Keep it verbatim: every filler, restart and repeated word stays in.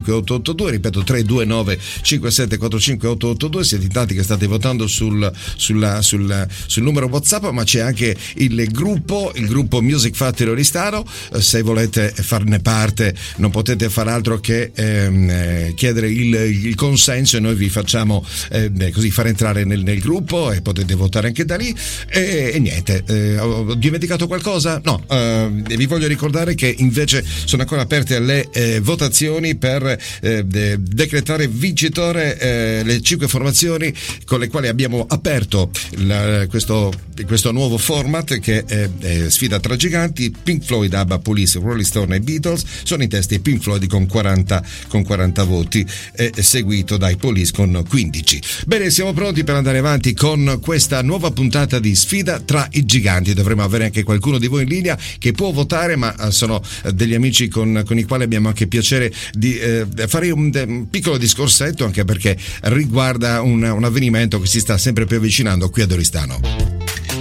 cinque otto otto due, ripeto tre due nove cinque sette quattro cinque otto otto due. Siete in tanti che state votando sul, sulla, sul, sul numero WhatsApp, ma c'è anche il gruppo, il gruppo Music Factory Oristano. Se volete farne parte non potete far altro che ehm, chiedere il, il consenso e noi vi facciamo eh, così far entrare nel, nel gruppo e potete votare anche da lì. E, e niente, eh, ho dimenticato qualcosa? No, eh, vi voglio ricordare che invece sono ancora aperte le eh, votazioni per eh, de- decretare vincitore eh, le cinque formazioni con le quali abbiamo aperto la, questo, questo nuovo format che è, è sfida tra giganti. Pink Floyd, ABBA, Police, Rolling Stone e Beatles sono in testa i Pink Floyd con quaranta, con quaranta voti, e seguito dai Police con quindici. Bene, siamo pronti per andare avanti con questa nuova puntata di sfida tra i giganti. Dovremo avere anche qualcuno di voi in linea che può votare, ma sono degli amici con, con i quali abbiamo anche piacere di eh, fare un, un piccolo discorsetto, anche perché riguarda un, un avvenimento che si sta sempre più avvicinando qui ad Oristano.